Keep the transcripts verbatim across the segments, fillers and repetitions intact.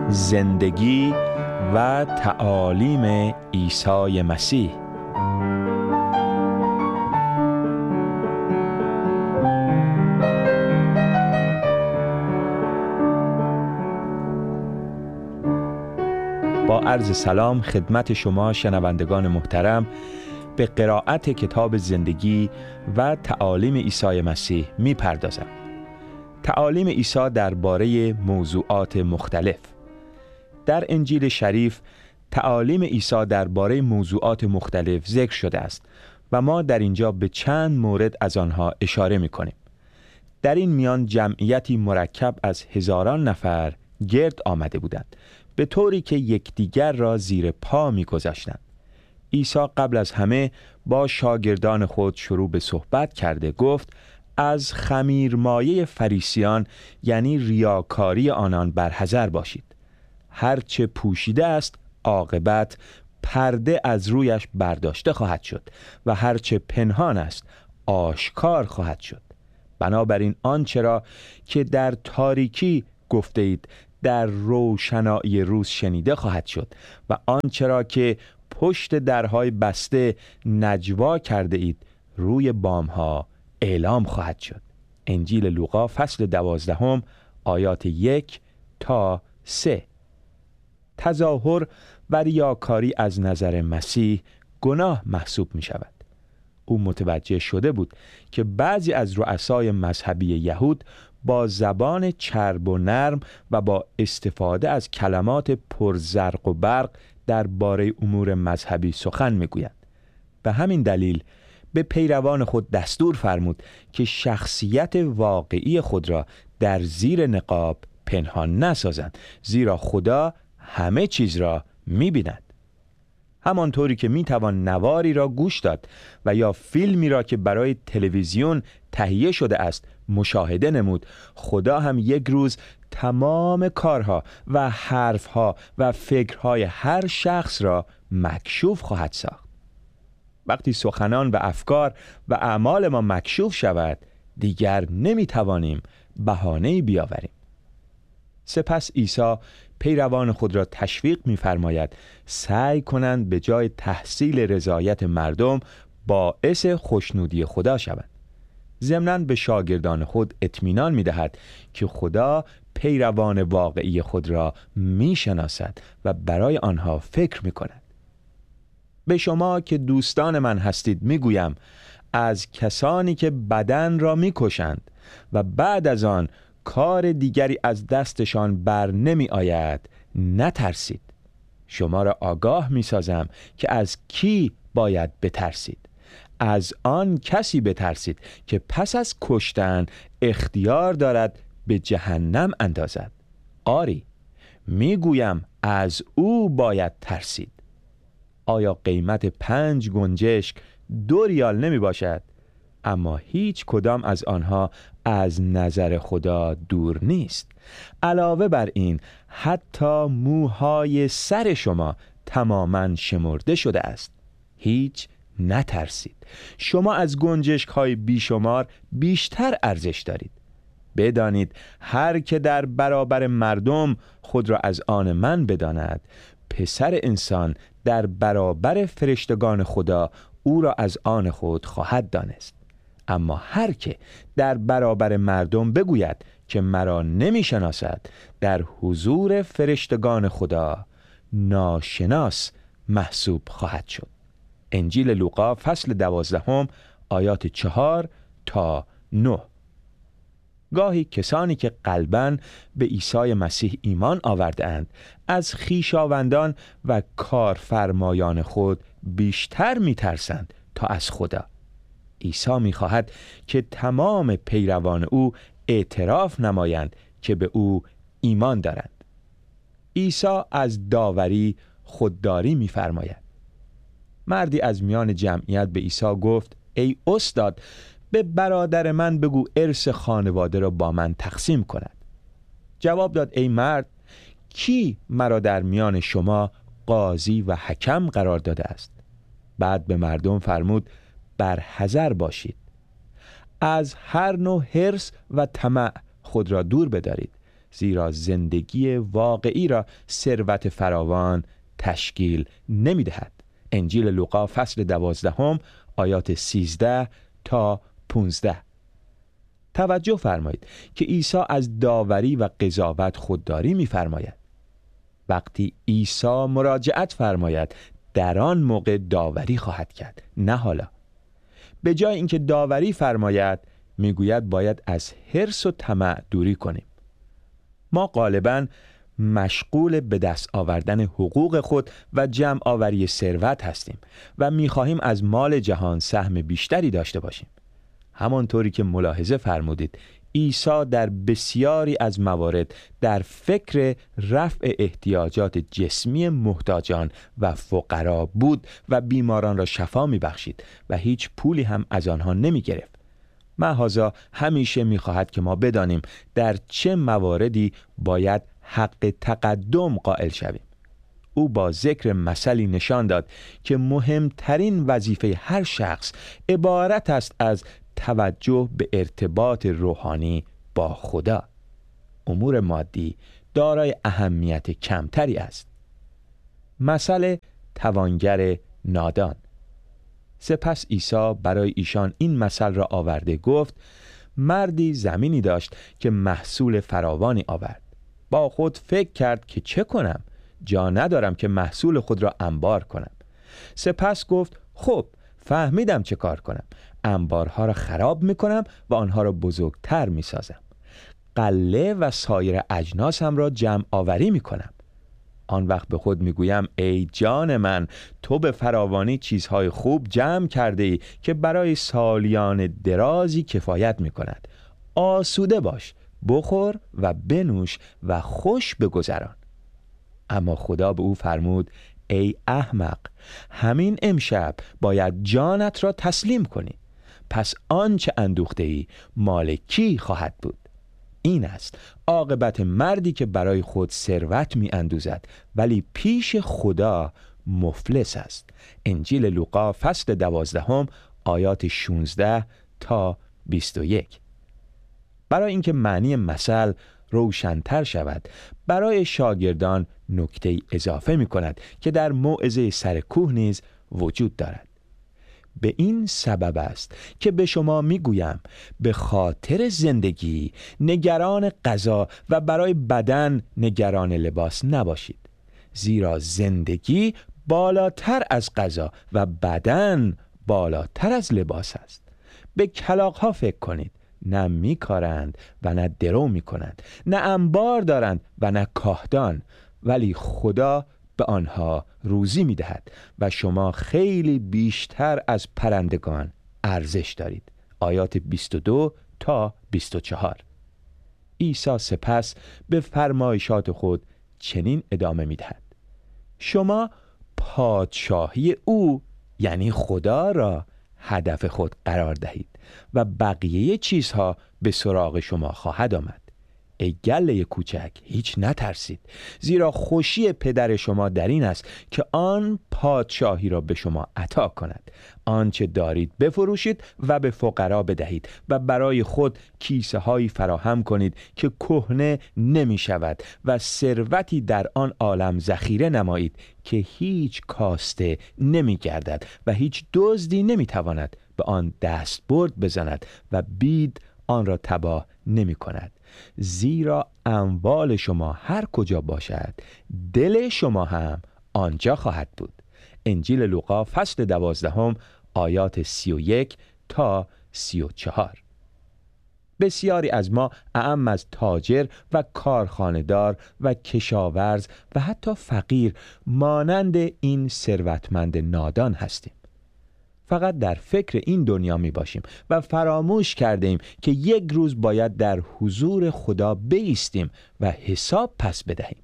زندگی و تعالیم عیسی مسیح. با عرض سلام خدمت شما شنوندگان محترم، به قرائت کتاب زندگی و تعالیم عیسی مسیح می پردازم. تعالیم عیسی درباره موضوعات مختلف. در انجیل شریف تعالیم عیسی درباره موضوعات مختلف ذکر شده است و ما در اینجا به چند مورد از آنها اشاره می کنیم. در این میان جمعیتی مرکب از هزاران نفر گرد آمده بودند، به طوری که یکدیگر را زیر پا می گذاشتند. عیسی قبل از همه با شاگردان خود شروع به صحبت کرده گفت: از خمیرمایه فریسیان یعنی ریاکاری آنان برحذر باشید. هرچه پوشیده است عاقبت پرده از رویش برداشته خواهد شد و هرچه پنهان است آشکار خواهد شد. بنابراین آنچه را که در تاریکی گفته اید در روشنایی روز شنیده خواهد شد و آنچه را که پشت درهای بسته نجوا کرده اید روی بامها اعلام خواهد شد. انجیل لوقا فصل دوازدهم آیات یک تا سه. تظاهر و ریاکاری از نظر مسیح گناه محسوب می شود. او متوجه شده بود که بعضی از رؤسای مذهبی یهود با زبان چرب و نرم و با استفاده از کلمات پرزرق و برق درباره امور مذهبی سخن میگویند. به همین دلیل به پیروان خود دستور فرمود که شخصیت واقعی خود را در زیر نقاب پنهان نسازند، زیرا خدا همه چیز را می‌بیند. همانطوری که میتوان نواری را گوش داد و یا فیلمی را که برای تلویزیون تهیه شده است مشاهده نمود، خدا هم یک روز تمام کارها و حرفها و فکرهای هر شخص را مکشوف خواهد ساخت. وقتی سخنان و افکار و اعمال ما مکشوف شود، دیگر نمیتوانیم بهانه‌ای بیاوریم. سپس عیسی پیروان خود را تشویق می‌فرماید سعی کنند به جای تحصیل رضایت مردم باعث خوشنودی خدا شوند. ضمناً به شاگردان خود اطمینان می‌دهد که خدا پیروان واقعی خود را می‌شناسد و برای آنها فکر می‌کند. به شما که دوستان من هستید می‌گویم از کسانی که بدن را می‌کشند و بعد از آن کار دیگری از دستشان بر نمی آید نترسید. شما را آگاه می سازم که از کی باید بترسید. از آن کسی بترسید که پس از کشتن اختیار دارد به جهنم اندازد. آری، می گویم از او باید ترسید. آیا قیمت پنج گنجشک دو ریال نمی باشد؟ اما هیچ کدام از آنها از نظر خدا دور نیست. علاوه بر این حتی موهای سر شما تماماً شمرده شده است. هیچ نترسید. شما از گنجشک های بیشمار بیشتر ارزش دارید. بدانید هر که در برابر مردم خود را از آن من بداند، پسر انسان در برابر فرشتگان خدا او را از آن خود خواهد دانست. اما هر که در برابر مردم بگوید که مرا نمی شناسد، در حضور فرشتگان خدا ناشناس محسوب خواهد شد. انجیل لوقا فصل دوازدهم آیات چهار تا نه. گاهی کسانی که قلباً به عیسی مسیح ایمان آورده‌اند از خویشاوندان و کارفرمایان خود بیشتر می ترسند تا از خدا. عیسی می‌خواهد که تمام پیروان او اعتراف نمایند که به او ایمان دارند. عیسی از داوری خودداری می‌فرماید. مردی از میان جمعیت به عیسی گفت: ای استاد، به برادر من بگو ارث خانواده را با من تقسیم کند. جواب داد: ای مرد، کی مرا در میان شما قاضی و حکم قرار داده است؟ بعد به مردم فرمود: برحذر باشید. از هر نوع حرص و طمع خود را دور بدارید، زیرا زندگی واقعی را ثروت فراوان تشکیل نمی دهد. انجیل لوقا فصل دوازدهم آیات سیزده تا پانزده. توجه فرمایید که عیسی از داوری و قضاوت خودداری می فرماید. وقتی عیسی مراجعت فرماید در آن موقع داوری خواهد کرد، نه حالا. به جای اینکه داوری فرماید میگوید باید از حرص و طمع دوری کنیم. ما غالباً مشغول به دست آوردن حقوق خود و جمع آوری ثروت هستیم و میخواهیم از مال جهان سهم بیشتری داشته باشیم. همانطوری که ملاحظه فرمودید، عیسی در بسیاری از موارد در فکر رفع احتیاجات جسمی محتاجان و فقرا بود و بیماران را شفا میبخشید و هیچ پولی هم از آنها نمی گرفت. مهازا همیشه میخواهد که ما بدانیم در چه مواردی باید حق تقدم قائل شویم. او با ذکر مثلی نشان داد که مهمترین وظیفه هر شخص عبارت است از توجه به ارتباط روحانی با خدا. امور مادی دارای اهمیت کمتری است. مثل توانگر نادان. سپس عیسی برای ایشان این مثل را آورده گفت: مردی زمینی داشت که محصول فراوانی آورد. با خود فکر کرد که چه کنم؟ جا ندارم که محصول خود را انبار کنم. سپس گفت: خب فهمیدم چه کار کنم. انبارها را خراب میکنم و آنها را بزرگتر میسازم. قله و سایر اجناسم را جمع آوری میکنم. آن وقت به خود میگویم: ای جان من، تو به فراوانی چیزهای خوب جمع کرده ای که برای سالیان درازی کفایت میکند. آسوده باش، بخور و بنوش و خوش بگذران. اما خدا به او فرمود: ای احمق، همین امشب باید جانت را تسلیم کنی. پس آنچه اندوخته ای مال کی خواهد بود؟ این است عاقبت مردی که برای خود ثروت می اندوزد ولی پیش خدا مفلس است. انجیل لوقا فصل دوازدهم آیات شانزده تا بیست و یک. برای اینکه معنی مثل روشن‌تر شود، برای شاگردان نکته اضافه می کند که در موعظه سر کوه نیز وجود دارد. به این سبب است که به شما میگویم به خاطر زندگی نگران غذا و برای بدن نگران لباس نباشید، زیرا زندگی بالاتر از غذا و بدن بالاتر از لباس است. به کلاغ‌ها فکر کنید، نه میکارند و نه درو میکنند، نه انبار دارند و نه کاهدان، ولی خدا به آنها روزی میدهد و شما خیلی بیشتر از پرندگان ارزش دارید. آیات بیست و دو تا بیست و چهار. عیسی سپس به فرمایشات خود چنین ادامه میدهد: شما پادشاهی او یعنی خدا را هدف خود قرار دهید و بقیه چیزها به سراغ شما خواهد آمد. ای گله کوچک، هیچ نترسید، زیرا خوشی پدر شما در این است که آن پادشاهی را به شما عطا کند. آنچه دارید بفروشید و به فقرا بدهید و برای خود کیسه هایی فراهم کنید که کهنه نمی شود و ثروتی در آن عالم ذخیره نمایید که هیچ کاسته نمی گردد و هیچ دزدی نمی تواند به آن دستبرد بزند و بید آن را تباه نمی کند. زیرا اموال شما هر کجا باشد، دل شما هم آنجا خواهد بود. انجیل لوقا فصل دوازدهم آیات سی و یک تا سی و چهار. بسیاری از ما اعم از تاجر و کارخانه‌دار و کشاورز و حتی فقیر مانند این ثروتمند نادان هستیم. فقط در فکر این دنیا می باشیم و فراموش کرده ایم که یک روز باید در حضور خدا بایستیم و حساب پس بدهیم.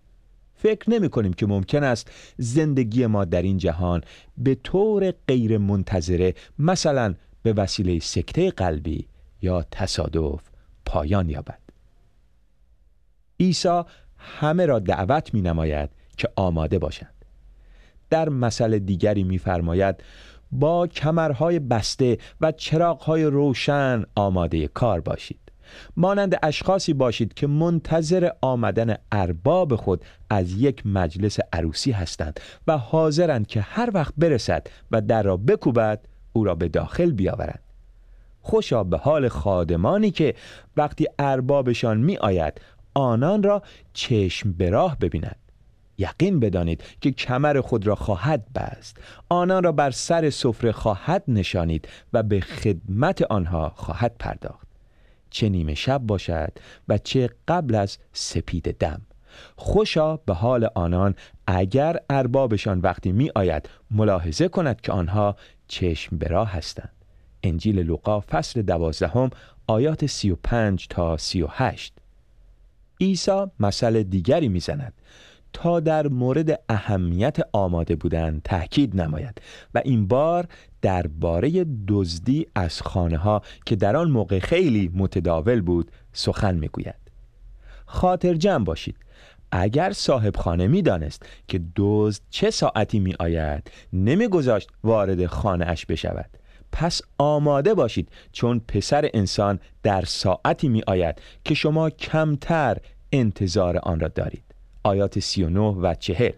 فکر نمی کنیم که ممکن است زندگی ما در این جهان به طور غیر منتظره، مثلا به وسیله سکته قلبی یا تصادف، پایان یابد. عیسی همه را دعوت می نماید که آماده باشند. در مثل دیگری می فرماید: با کمرهای بسته و چراغهای روشن آماده کار باشید. مانند اشخاصی باشید که منتظر آمدن ارباب خود از یک مجلس عروسی هستند و حاضرند که هر وقت برسد و در را بکوبد او را به داخل بیاورند. خوشا به حال خادمانی که وقتی اربابشان می آید آنان را چشم به راه ببیند. یقین بدانید که کمر خود را خواهد بست، آنان را بر سر سفره خواهد نشانید و به خدمت آنها خواهد پرداخت، چه نیمه شب باشد و چه قبل از سپید دم. خوشا به حال آنان اگر اربابشان وقتی می آید ملاحظه کند که آنها چشم به راه هستند. انجیل لوقا فصل دوازدهم آیات سی و پنج تا سی و هشت. عیسی مثل دیگری می زند تا در مورد اهمیت آماده بودن تأکید نماید و این بار درباره دزدی از خانه ها که در آن موقع خیلی متداول بود سخن می گوید. خاطر جمع باشید، اگر صاحب خانه می دانست که دزد چه ساعتی می آید نمی گذاشت وارد خانه اش بشود. پس آماده باشید، چون پسر انسان در ساعتی می آید که شما کمتر انتظار آن را دارید. آیات سی و نه و چهل.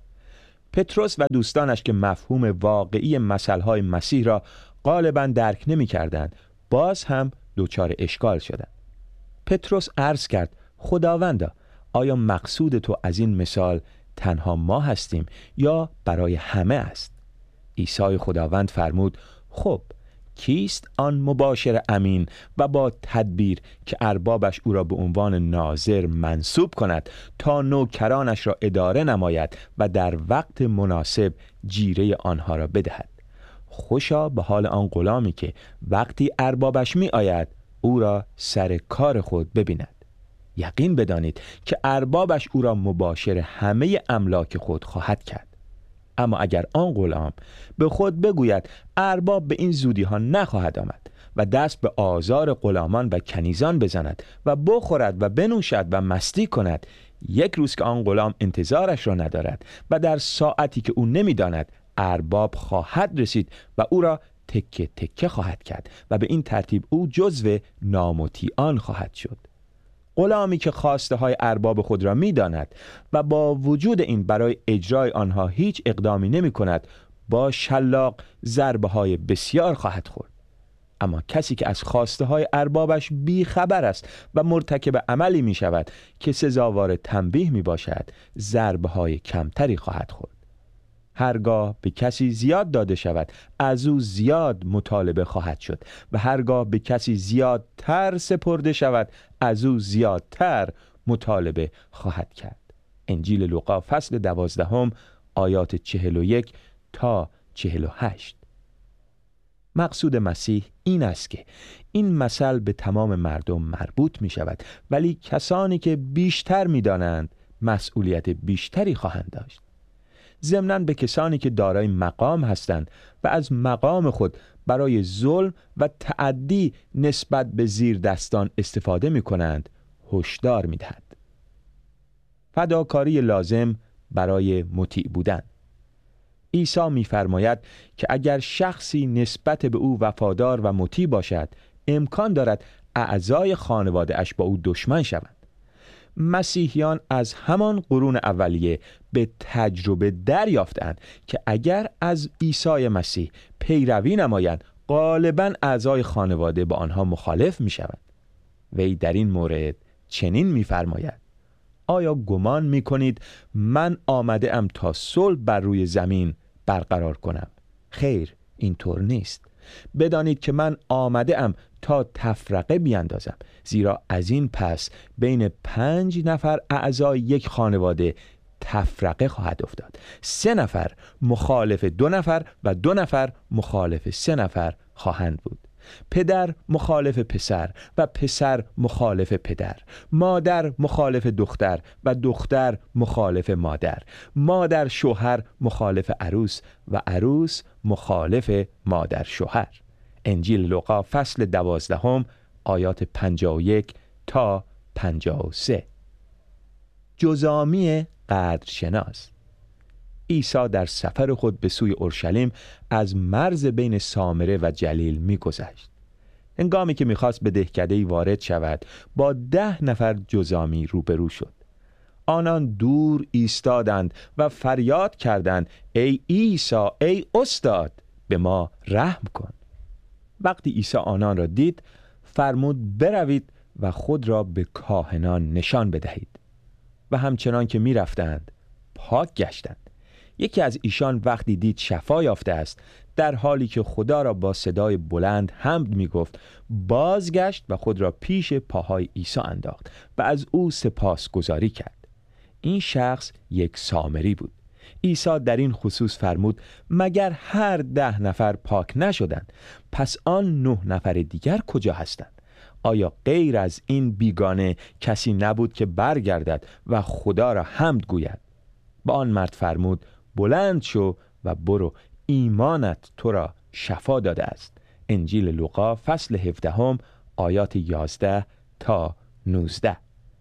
پتروس و دوستانش که مفهوم واقعی مثلهای مسیح را غالباً درک نمی کردند، باز هم دچار اشکال شدند. پتروس عرض کرد: خداوندا، آیا مقصود تو از این مثال تنها ما هستیم یا برای همه است؟ عیسی خداوند فرمود: خب کیست آن مباشر امین و با تدبیر که اربابش او را به عنوان ناظر منصوب کند تا نوکرانش را اداره نماید و در وقت مناسب جیره آنها را بدهد. خوشا به حال آن غلامی که وقتی اربابش می آید او را سر کار خود ببیند. یقین بدانید که اربابش او را مباشر همه املاک خود خواهد کرد. اما اگر آن غلام به خود بگوید ارباب به این زودی ها نخواهد آمد و دست به آزار غلامان و کنیزان بزند و بخورد و بنوشد و مستی کند، یک روز که آن غلام انتظارش را ندارد و در ساعتی که او نمیداند ارباب خواهد رسید و او را تکه تکه خواهد کرد و به این ترتیب او جزو نامطیعان خواهد شد. غلامی که خواسته های ارباب خود را می داند و با وجود این برای اجرای آنها هیچ اقدامی نمی کند، با شلاق ضربه های بسیار خواهد خورد. اما کسی که از خواسته های اربابش بی خبر است و مرتکب عملی می شود که سزاوار تنبیه می باشد، ضربه های کمتری خواهد خورد. هرگاه به کسی زیاد داده شود از او زیاد مطالبه خواهد شد و هرگاه به کسی زیادتر سپرده شود از او زیادتر مطالبه خواهد کرد. انجیل لوقا فصل دوازدهم آیات چهل و یک تا چهل و هشت. مقصود مسیح این است که این مثل به تمام مردم مربوط می شود، ولی کسانی که بیشتر می دانند مسئولیت بیشتری خواهند داشت. ضمناً به کسانی که دارای مقام هستند و از مقام خود برای ظلم و تعدی نسبت به زیر دستان استفاده می کنند هشدار می دهد. فداکاری لازم برای مطیع بودن. عیسی می فرماید که اگر شخصی نسبت به او وفادار و مطیع باشد، امکان دارد اعضای خانواده اش با او دشمن شوند. مسیحیان از همان قرون اولیه به تجربه دریافتند که اگر از عیسی مسیح پیروی نمایند غالباً اعضای خانواده با آنها مخالف می شوند. وی در این مورد چنین می فرماید: آیا گمان می کنید من آمده ام تا صلح بر روی زمین برقرار کنم؟ خیر، اینطور نیست. بدانید که من آمده ام تا تفرقه بیندازم، زیرا از این پس بین پنج نفر اعضای یک خانواده تفرقه خواهد افتاد. سه نفر مخالف دو نفر و دو نفر مخالف سه نفر خواهند بود. پدر مخالف پسر و پسر مخالف پدر، مادر مخالف دختر و دختر مخالف مادر، مادر شوهر مخالف عروس و عروس مخالف مادر شوهر. انجیل لوقا فصل دوازدهم آیات پنجاه و یک تا پنجاه و سه. جزامی قدرشناس. عیسی در سفر خود به سوی اورشلیم از مرز بین سامره و جلیل می‌گذشت. هنگامی که میخواست به دهکده‌ای وارد شود با ده نفر جزامی روبرو شد. آنان دور ایستادند و فریاد کردند: ای عیسی، ای استاد، به ما رحم کن. وقتی عیسی آنان را دید فرمود بروید و خود را به کاهنان نشان بدهید. و همچنان که می رفتند پاک گشتند. یکی از ایشان وقتی دید شفا یافته است، در حالی که خدا را با صدای بلند حمد می گفت، بازگشت و خود را پیش پاهای عیسی انداخت و از او سپاسگزاری کرد. این شخص یک سامری بود. عیسی در این خصوص فرمود: مگر هر ده نفر پاک نشدند؟ پس آن نه نفر دیگر کجا هستند؟ آیا غیر از این بیگانه کسی نبود که برگردد و خدا را حمد گوید؟ با آن مرد فرمود: بلند شو و برو، ایمانت تو را شفا داده است. انجیل لوقا فصل هفدهم آیات یازده تا نوزده.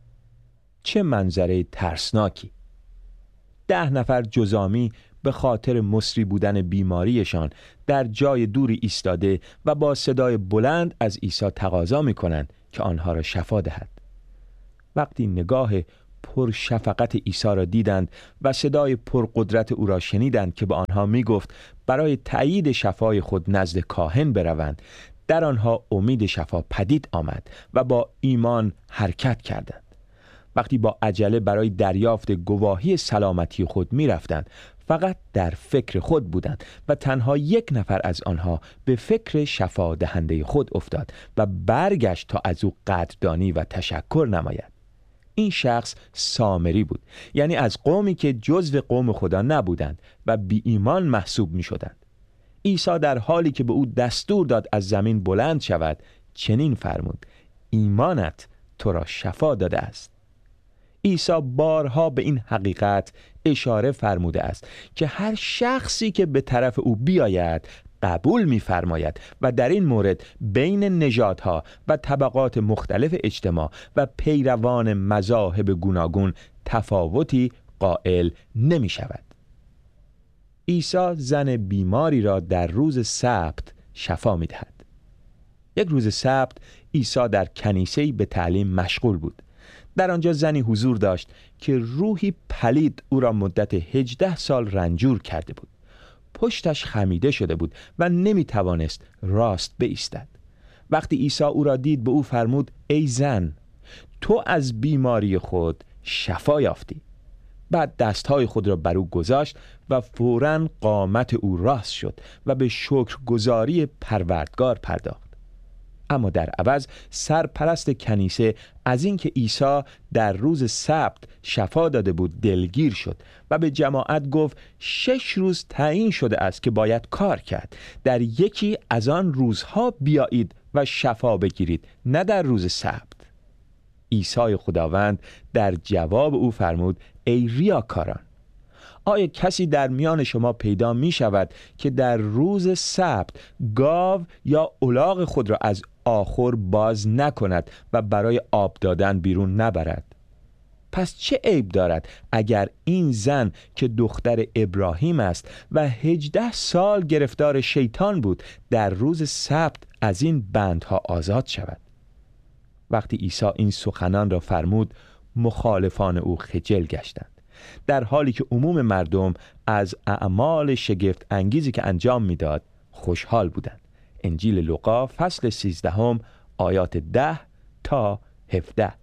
چه منظره ترسناکی! ده نفر جزامی به خاطر مصری بودن بیماریشان در جای دوری ایستاده و با صدای بلند از عیسی تقاضا می کنند که آنها را شفا دهد. وقتی نگاه پرشفقت عیسی را دیدند و صدای پرقدرت او را شنیدند که به آنها می گفت برای تأیید شفای خود نزد کاهن بروند، در آنها امید شفا پدید آمد و با ایمان حرکت کردند. وقتی با عجله برای دریافت گواهی سلامتی خود می رفتند، فقط در فکر خود بودند و تنها یک نفر از آنها به فکر شفا دهنده خود افتاد و برگشت تا از او قدردانی و تشکر نماید. این شخص سامری بود، یعنی از قومی که جزو قوم خدا نبودند و بی ایمان محسوب می شدند. عیسی در حالی که به او دستور داد از زمین بلند شود چنین فرمود: ایمانت تو را شفا داده است. عیسی بارها به این حقیقت اشاره فرموده است که هر شخصی که به طرف او بیاید قبول می‌فرماید و در این مورد بین نژادها و طبقات مختلف اجتماع و پیروان مذاهب گوناگون تفاوتی قائل نمی شود. عیسی زن بیماری را در روز سبت شفا می دهد. یک روز سبت عیسی در کنیسه‌ای به تعلیم مشغول بود. در آنجا زنی حضور داشت که روحی پلید او را مدت هجده سال رنجور کرده بود. پشتش خمیده شده بود و نمی توانست راست بایستد. وقتی عیسی او را دید به او فرمود: ای زن، تو از بیماری خود شفا یافتی. بعد دستهای خود را بر او گذاشت و فوراً قامت او راست شد و به شکرگزاری پروردگار پرداخت. اما در عوض سرپرست کنیسه از اینکه عیسی در روز سبت شفا داده بود دلگیر شد و به جماعت گفت شش روز تعیین شده است که باید کار کرد. در یکی از آن روزها بیایید و شفا بگیرید، نه در روز سبت. عیسی خداوند در جواب او فرمود: ای ریاکاران، آیا کسی در میان شما پیدا می شود که در روز سبت گاو یا الاغ خود را از آخر باز نکند و برای آب دادن بیرون نبرد؟ پس چه عیب دارد اگر این زن که دختر ابراهیم است و هجده سال گرفتار شیطان بود در روز سبت از این بندها آزاد شود؟ وقتی عیسی این سخنان را فرمود مخالفان او خجل گشتند، در حالی که عموم مردم از اعمال شگفت انگیزی که انجام میداد خوشحال بودند. انجیل لوقا فصل سیزدهم آیات ده تا هفده.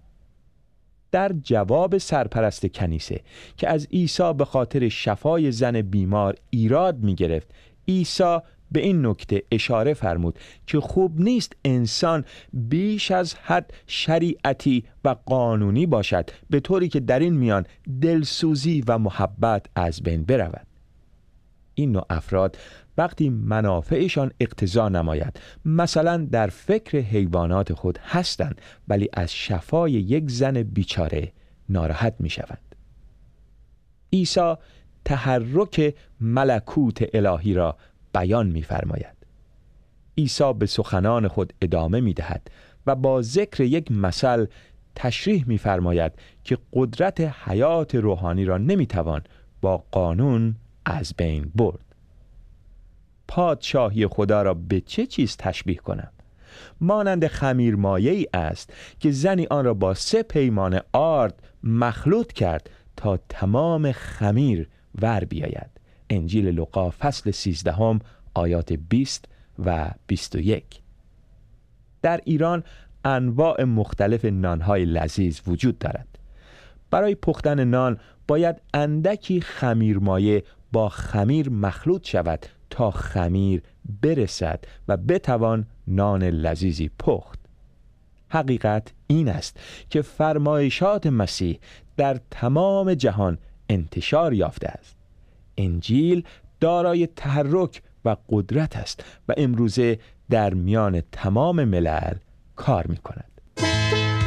در جواب سرپرست کنیسه که از عیسی به خاطر شفای زن بیمار ایراد می گرفت، عیسی به این نکته اشاره فرمود که خوب نیست انسان بیش از حد شریعتی و قانونی باشد، به طوری که در این میان دلسوزی و محبت از بین برود. این نوع افراد وقتی منافعشان اقتضا نماید، مثلا در فکر حیوانات خود هستند، ولی از شفای یک زن بیچاره ناراحت می شوند. عیسی تحرک ملکوت الهی را بیان می فرماید. عیسی به سخنان خود ادامه می دهد و با ذکر یک مثل تشریح می فرماید که قدرت حیات روحانی را نمی توان با قانون از بین برد. پادشاهی خدا را به چه چیز تشبیه کنم؟ مانند خمیرمایه‌ای است که زنی آن را با سه پیمانه آرد مخلوط کرد تا تمام خمیر ور بیاید. انجیل لوقا فصل سیزدهم آیات بیست و بیست و یک. در ایران انواع مختلف نانهای لذیذ وجود دارد. برای پختن نان باید اندکی خمیرمایه با خمیر مخلوط شود تا خمیر برسد و بتوان نان لذیذی پخت. حقیقت این است که فرمایشات مسیح در تمام جهان انتشار یافته است. انجیل دارای تحرک و قدرت است و امروزه در میان تمام ملل کار می کند.